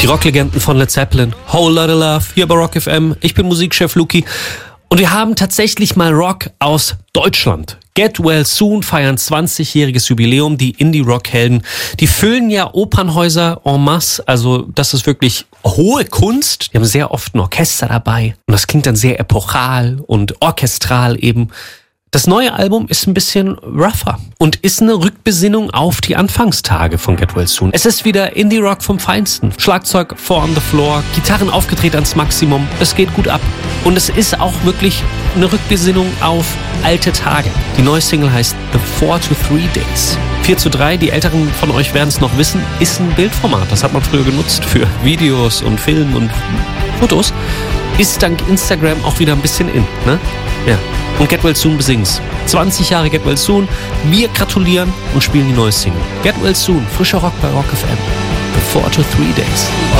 Die Rocklegenden von Led Zeppelin, Whole Lotta Love, hier bei Rock FM. Ich bin Musikchef Luki und wir haben tatsächlich mal Rock aus Deutschland. Get Well Soon feiern 20-jähriges Jubiläum. Die Indie-Rock-Helden, die füllen ja Opernhäuser en masse. Also das ist wirklich hohe Kunst. Die haben sehr oft ein Orchester dabei und das klingt dann sehr epochal und orchestral eben. Das neue Album ist ein bisschen rougher und ist eine Rückbesinnung auf die Anfangstage von Get Well Soon. Es ist wieder Indie-Rock vom Feinsten. Schlagzeug four on the floor, Gitarren aufgedreht ans Maximum. Es geht gut ab. Und es ist auch wirklich eine Rückbesinnung auf alte Tage. Die neue Single heißt The 4 to 3 Days. 4:3, die Älteren von euch werden es noch wissen, ist ein Bildformat. Das hat man früher genutzt für Videos und Film und Fotos. Ist dank Instagram auch wieder ein bisschen in, ne? Ja. Und Get Well Soon besingen's. 20 Jahre Get Well Soon. Wir gratulieren und spielen die neue Single. Get Well Soon, frischer Rock bei Rock FM. The 4 to 3 Days.